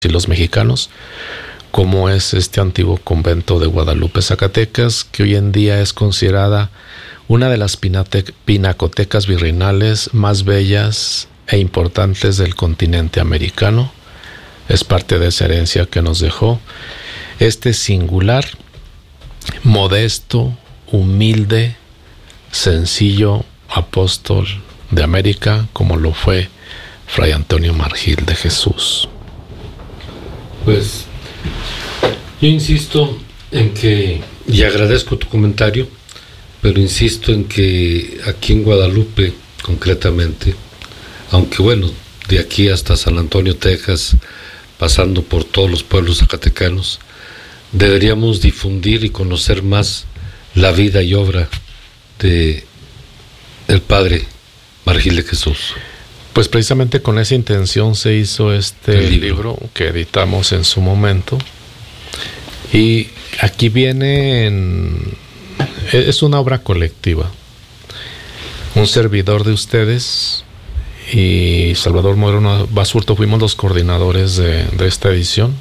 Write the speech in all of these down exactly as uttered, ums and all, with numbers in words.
y los mexicanos, como es este antiguo convento de Guadalupe, Zacatecas, que hoy en día es considerada una de las pinate- pinacotecas virreinales más bellas e importantes del continente americano. Es parte de esa herencia que nos dejó este singular, modesto, humilde, sencillo apóstol de América, como lo fue Fray Antonio Margil de Jesús. Pues yo insisto en que, y agradezco tu comentario, pero insisto en que aquí en Guadalupe, concretamente, aunque bueno, de aquí hasta San Antonio, Texas, pasando por todos los pueblos zacatecanos, deberíamos difundir y conocer más la vida y obra de el Padre Margil de Jesús. Pues precisamente con esa intención se hizo este El libro. libro que editamos en su momento. Y aquí viene en, es una obra colectiva. Un servidor de ustedes y Salvador Moreno Basurto fuimos los coordinadores de, de esta edición,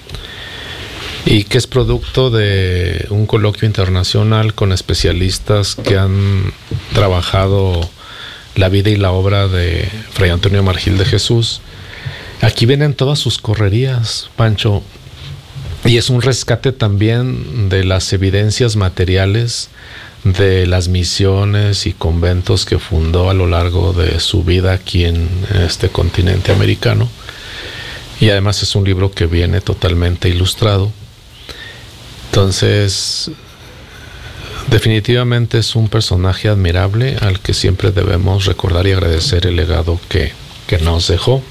y que es producto de un coloquio internacional con especialistas que han trabajado la vida y la obra de Fray Antonio Margil de Jesús. Aquí vienen todas sus correrías, Pancho, y es un rescate también de las evidencias materiales de las misiones y conventos que fundó a lo largo de su vida aquí en este continente americano. Y además es un libro que viene totalmente ilustrado. Entonces, definitivamente es un personaje admirable al que siempre debemos recordar y agradecer el legado que, que nos dejó.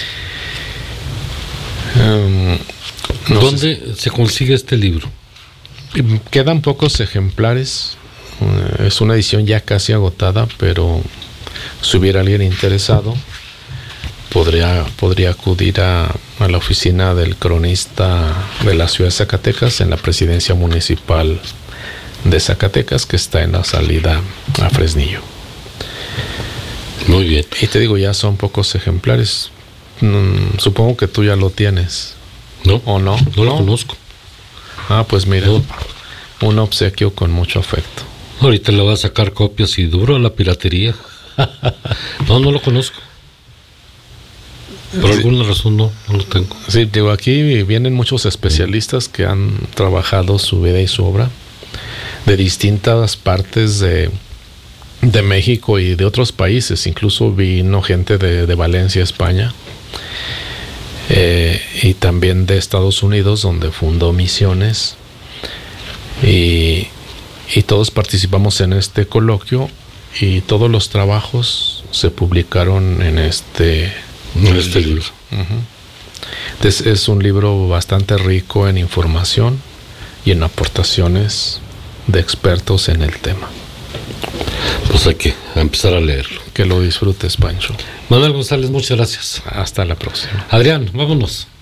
Um, no ¿Dónde sé, se consigue este libro? quedan pocos ejemplares. Uh, es una edición ya casi agotada, pero si hubiera alguien interesado, podría, podría acudir a, a la oficina del cronista de la ciudad de Zacatecas en la presidencia municipal de Zacatecas, que está en la salida a Fresnillo. Muy bien. Y te digo, ya son pocos ejemplares. Mm, supongo que tú ya lo tienes. ¿No? ¿O no? No lo conozco. Ah, pues mira, No. un obsequio con mucho afecto. Ahorita le voy a sacar copias y duro a la piratería. No, no lo conozco. Por Sí. alguna razón no, no lo tengo. Sí, digo, aquí vienen muchos especialistas que han trabajado su vida y su obra de distintas partes de, de México y de otros países. Incluso vino gente de, de Valencia, España, eh, y también de Estados Unidos, donde fundó misiones, y, y todos participamos en este coloquio, y todos los trabajos se publicaron en este, En este libro. Uh-huh. Entonces es un libro bastante rico en información y en aportaciones de expertos en el tema. Pues hay que empezar a leerlo. Que lo disfrutes, Pancho. Manuel González, muchas gracias. Hasta la próxima. Adrián, vámonos.